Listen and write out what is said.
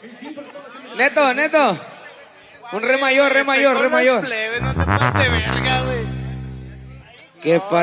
Neto, Neto. Un re mayor, re mayor, re mayor. Plebe, no te pases de verga, güey. Qué